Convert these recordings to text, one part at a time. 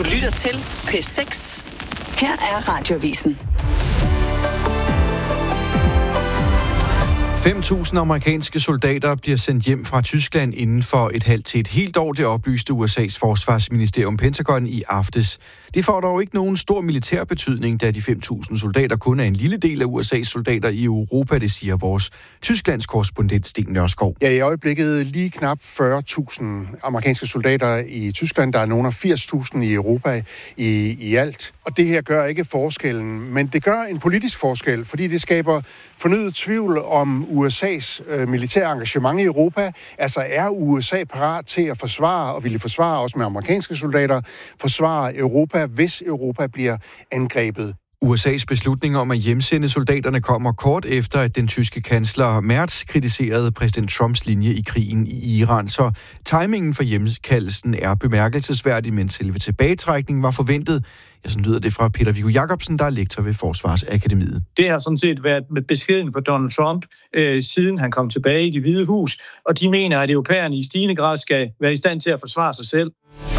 Du lytter til P6. Her er Radioavisen. 5.000 amerikanske soldater bliver sendt hjem fra Tyskland inden for et halvt til et helt år, det oplyste USA's forsvarsministerium Pentagon i aftes. Det får dog ikke nogen stor militær betydning, da de 5.000 soldater kun er en lille del af USA's soldater i Europa, det siger vores Tysklands korrespondent Sten Nørskov. Ja, i øjeblikket lige knap 40.000 amerikanske soldater i Tyskland. Der er nogle af 80.000 i Europa i alt. Og det her gør ikke forskellen, men det gør en politisk forskel, fordi det skaber fornyet tvivl om USA's militære engagement i Europa. Altså er USA parat til at forsvare, og ville forsvare også med amerikanske soldater, forsvare Europa, hvis Europa bliver angrebet? USA's beslutning om at hjemsende soldaterne kommer kort efter, at den tyske kansler Merz kritiserede præsident Trumps linje i krigen i Iran. Så timingen for hjemkaldelsen er bemærkelsesværdig, men selve tilbagetrækningen var forventet. Ja, sådan lyder det fra Peter Viggo Jacobsen, der er lektor ved Forsvarsakademiet. Det har sådan set været med beskeden for Donald Trump, siden han kom tilbage i Det Hvide Hus, og de mener, at europæerne i stigende grad skal være i stand til at forsvare sig selv.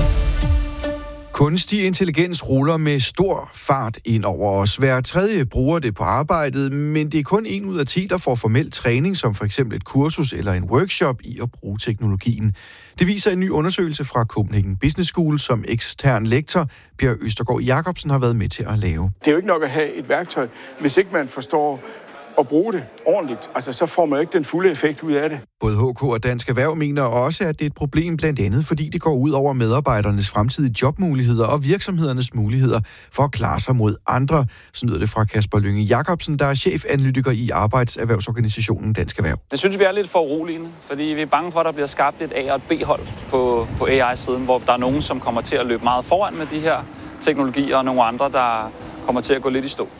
Kunstig intelligens ruller med stor fart ind over os. Hver tredje bruger det på arbejdet, men det er kun 1 ud af 10, der får formel træning, som for eksempel et kursus eller en workshop i at bruge teknologien. Det viser en ny undersøgelse fra Copenhagen Business School, som ekstern lektor Per Østergaard Jacobsen har været med til at lave. Det er jo ikke nok at have et værktøj, hvis ikke man forstår at bruge det ordentligt. Altså, så får man ikke den fulde effekt ud af det. Både HK og Dansk Erhverv mener også, at det er et problem blandt andet, fordi det går ud over medarbejdernes fremtidige jobmuligheder og virksomhedernes muligheder for at klare sig mod andre. Så lyder det fra Kasper Lynge Jacobsen, der er chefanalytiker i arbejdserhvervsorganisationen Dansk Erhverv. Det synes vi er lidt for uroligende, fordi vi er bange for, at der bliver skabt et A- og et B-hold på AI-siden, hvor der er nogen, som kommer til at løbe meget foran med de her teknologier, og nogle andre, der kommer til at gå lidt i stå.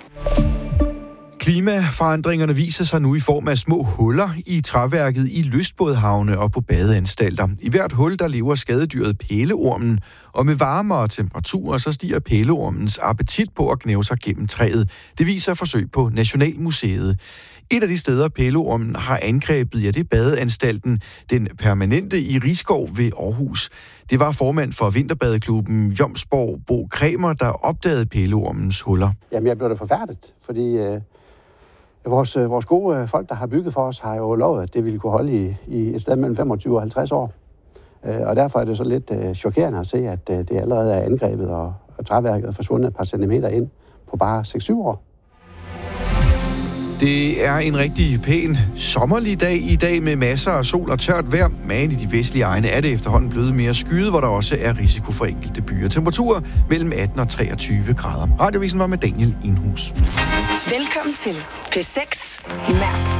Klimaforandringerne viser sig nu i form af små huller i træværket i lystbådhavne og på badeanstalter. I hvert hul, der lever skadedyret pæleormen, og med varmere temperaturer, så stiger pæleormens appetit på at gnæve sig gennem træet. Det viser forsøg på Nationalmuseet. Et af de steder, pæleormen har angrebet, ja, det er badeanstalten, den permanente i Risskov ved Aarhus. Det var formand for vinterbadeklubben Jomsborg, Bo Kremer, der opdagede pæleormens huller. Jamen, jeg blev da forfærdet, fordi vores gode folk, der har bygget for os, har jo lovet, at det ville kunne holde i et sted mellem 25 og 50 år. Og derfor er det så lidt chokerende at se, at det allerede er angrebet, og træværket er forsvundet et par centimeter ind på bare 6-7 år. Det er en rigtig pæn sommerlig dag i dag med masser af sol og tørt vejr, men i de vestlige egne er det efterhånden blevet mere skyet, hvor der også er risiko for enkelte byer. Temperaturer mellem 18 og 23 grader. Radioavisen var med Daniel Inhus. Velkommen til P6 Mærk